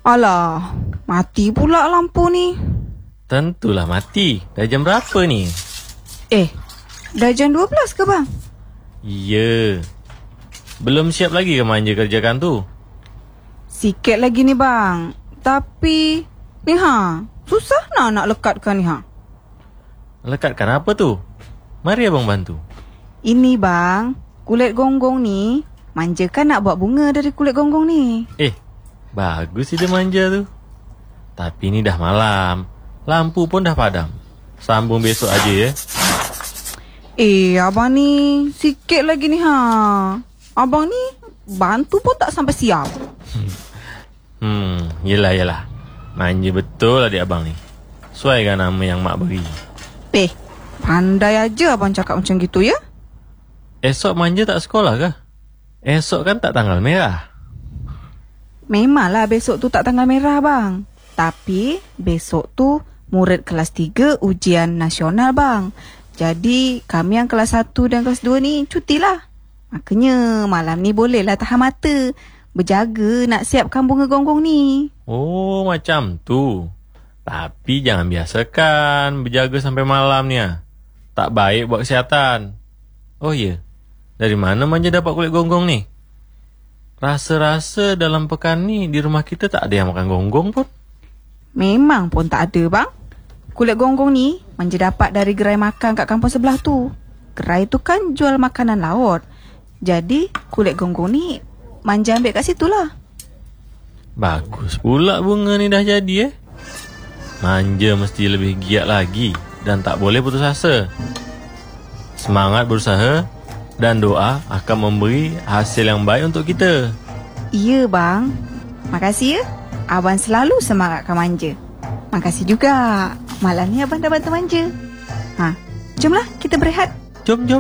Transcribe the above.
Alah, mati pula lampu ni. Tentulah mati. Dah jam berapa ni? Dah jam 12 ke bang? Ya. Belum siap lagi ke manja kerjakan tu? Sikit lagi ni bang. Tapi, ni susah nak lekatkan ni Lekatkan apa tu? Mari abang bantu. Ini bang, kulit gonggong ni, manja kan nak buat bunga dari kulit gonggong ni. Bagus ide manja tu. Tapi ni dah malam. Lampu pun dah padam. Sambung besok aja ya. Abang ni, sikit lagi ni Abang ni, bantu pun tak sampai siap. Yelah. Manja betul adik abang ni. Sesuaikan nama yang mak beri. Pandai aja abang cakap macam gitu ya. Esok manja tak sekolah kah? Esok kan tak tanggal merah. Memanglah besok tu tak tanggal merah bang. Tapi besok tu murid kelas 3 ujian nasional bang. Jadi kami yang kelas 1 dan kelas 2 ni cutilah. Makanya malam ni bolehlah tahan mata, berjaga nak siapkan bunga gonggong ni. Oh, macam tu. Tapi jangan biasakan berjaga sampai malam ni. Tak baik buat kesihatan. Oh ya, dari mana manja dapat kulit gonggong ni? Rasa-rasa dalam pekan ni di rumah kita tak ada yang makan gonggong pun. Memang pun tak ada bang. Kulit gonggong ni manja dapat dari gerai makan kat kampung sebelah tu. Gerai tu kan jual makanan laut. Jadi kulit gonggong ni manja ambil kat situ lah. Bagus pula bunga ni dah jadi Manja mesti lebih giat lagi dan tak boleh putus asa. Semangat berusaha dan doa akan memberi hasil yang baik untuk kita. Iya bang. Makasih ya. Abang selalu semangatkan manja. Makasih juga. Malam ni abang dah bantu manja. Jomlah kita berehat. Jom.